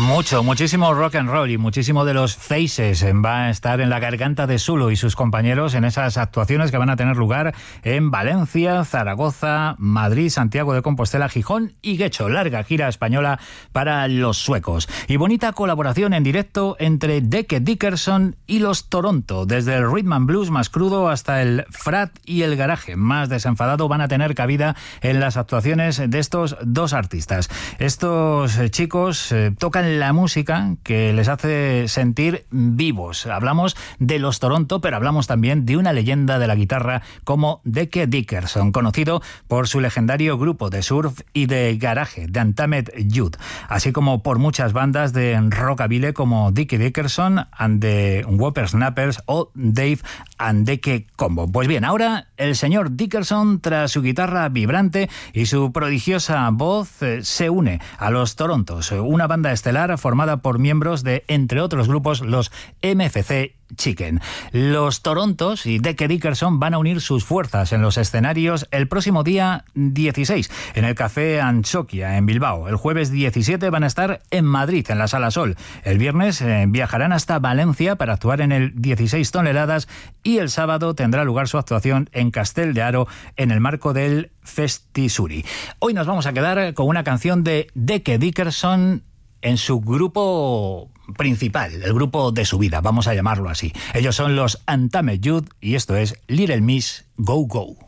Muchísimo rock and roll y muchísimo de los Faces va a estar en la garganta de Zulu y sus compañeros en esas actuaciones que van a tener lugar en Valencia, Zaragoza, Madrid, Santiago de Compostela, Gijón y Guecho. Larga gira española para los suecos. Y bonita colaboración en directo entre Deke Dickerson y los Toronto. Desde el rhythm and blues más crudo hasta el frat y el garaje más desenfadado van a tener cabida en las actuaciones de estos dos artistas. Estos chicos tocan la música que les hace sentir vivos. Hablamos de los Toronto, pero hablamos también de una leyenda de la guitarra como Deke Dickerson, conocido por su legendario grupo de surf y de garaje, The Untamed Youth, así como por muchas bandas de rockabilly como Dickie Dickerson and the Whippersnappers o Dave and Deke Combo. Pues bien, ahora el señor Dickerson, tras su guitarra vibrante y su prodigiosa voz, se une a los Torontos, una banda estelar formada por miembros de, entre otros grupos, los MFC Chicken. Los Torontos y Deke Dickerson van a unir sus fuerzas en los escenarios el próximo día 16 en el Café Anchoquia en Bilbao. El jueves 17 van a estar en Madrid en la Sala Sol. El viernes viajarán hasta Valencia para actuar en el 16 toneladas y el sábado tendrá lugar su actuación en Castel de Aro en el marco del Festisuri. Hoy nos vamos a quedar con una canción de Deke Dickerson en su grupo principal, el grupo de su vida, vamos a llamarlo así. Ellos son los Untamed Youth y esto es Little Miss Go Go.